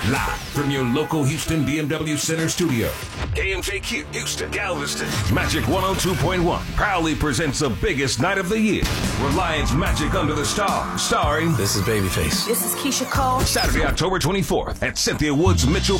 Live from your local Houston BMW Center studio. KMJQ, Houston, Galveston. Magic 102.1 proudly presents the biggest night of the year. Reliance Magic Under the Stars, starring... This is Babyface. This is Keisha Cole. Saturday, October 24th at Cynthia Woods Mitchell